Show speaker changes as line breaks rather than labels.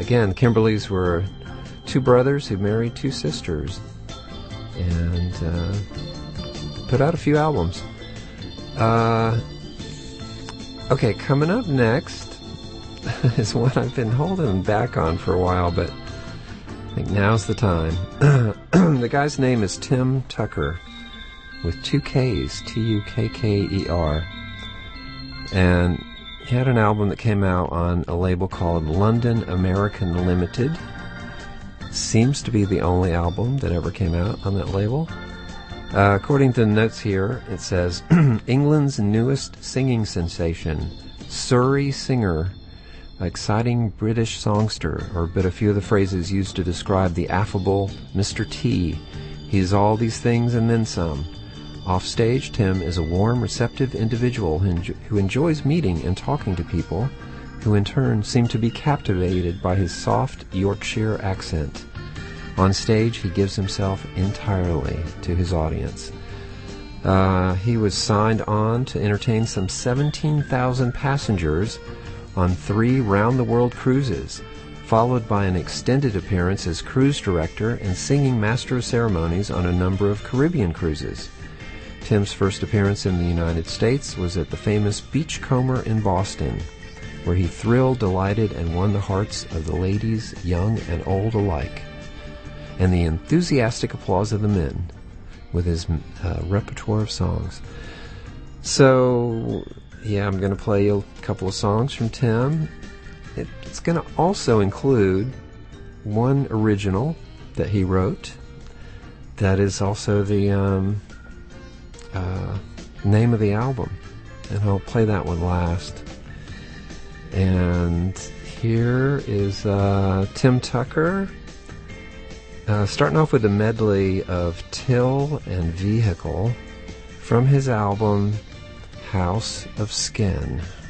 again, Kimberlys were two brothers who married two sisters and put out a few albums. Okay, coming up next is one I've been holding back on for a while, but I think now's the time. The guy's name is Tim Tucker, with two Ks, Tukker. And he had an album that came out on a label called London American Limited. Seems to be the only album that ever came out on that label. According to the notes here, it says, England's newest singing sensation, Surrey singer, exciting British songster, or but a few of the phrases used to describe the affable Mr. T. He's all these things and then some. Offstage, Tim is a warm, receptive individual who enjoys meeting and talking to people, who in turn seem to be captivated by his soft Yorkshire accent. On stage, he gives himself entirely to his audience. He was signed on to entertain some 17,000 passengers on 3 round-the-world cruises, followed by an extended appearance as cruise director and singing master of ceremonies on a number of Caribbean cruises. Tim's first appearance in the United States was at the famous Beachcomber in Boston, where he thrilled, delighted, and won the hearts of the ladies, young and old alike, and the enthusiastic applause of the men with his repertoire of songs. So, yeah, I'm going to play a couple of songs from Tim. It's going to also include one original that he wrote. That is also the name of the album, and I'll play that one last. And here is Tim Tucker, starting off with a medley of Till and Vehicle from his album House of Skin.